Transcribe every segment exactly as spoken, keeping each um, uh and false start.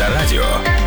Авторадио.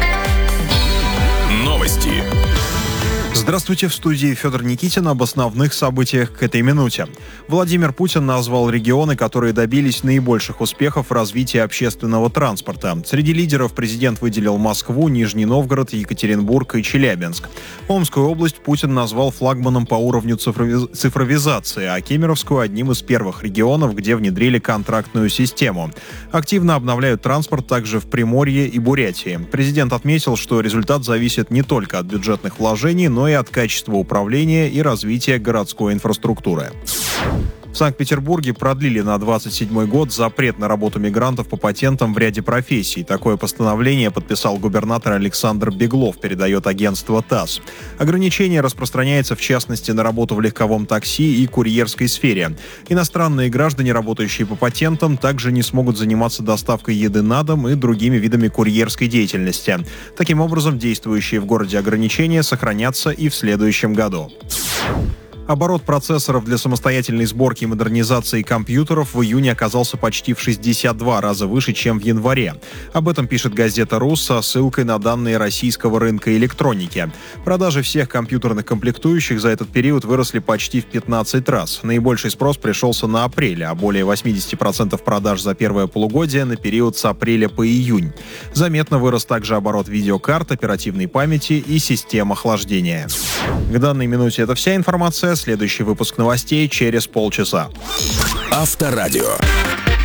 Новости. Здравствуйте, в студии Федор Никитин об основных событиях к этой минуте. Владимир Путин назвал регионы, которые добились наибольших успехов в развитии общественного транспорта. Среди лидеров президент выделил Москву, Нижний Новгород, Екатеринбург и Челябинск. Омскую область Путин назвал флагманом по уровню цифрови- цифровизации, а Кемеровскую – одним из первых регионов, где внедрили контрактную систему. Активно обновляют транспорт также в Приморье и Бурятии. Президент отметил, что результат зависит не только от бюджетных вложений, но и от качества управления и развития городской инфраструктуры. В Санкт-Петербурге продлили на двадцать седьмой год запрет на работу мигрантов по патентам в ряде профессий. Такое постановление подписал губернатор Александр Беглов, передает агентство ТАСС. Ограничение распространяется в частности на работу в легковом такси и курьерской сфере. Иностранные граждане, работающие по патентам, также не смогут заниматься доставкой еды на дом и другими видами курьерской деятельности. Таким образом, действующие в городе ограничения сохранятся и в следующем году. Оборот процессоров для самостоятельной сборки и модернизации компьютеров в июне оказался почти в шестьдесят два раза выше, чем в январе. Об этом пишет газета «Рус» со ссылкой на данные российского рынка электроники. Продажи всех компьютерных комплектующих за этот период выросли почти в пятнадцать раз. Наибольший спрос пришелся на апрель, а более восемьдесят процентов продаж за первое полугодие на период с апреля по июнь. Заметно вырос также оборот видеокарт, оперативной памяти и систем охлаждения. К данной минуте это вся информация. Следующий выпуск новостей через полчаса. Авторадио.